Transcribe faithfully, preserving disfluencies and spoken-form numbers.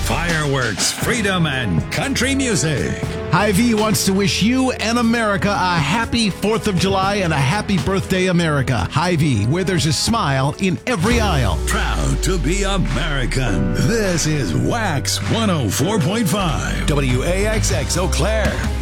fireworks, freedom, and country music. Hy-Vee wants to wish you and America a happy fourth of July and a happy birthday, America. Hy-Vee, where there's a smile in every aisle. Proud to be American. This is Wax one oh four point five. W A X X Eau Claire.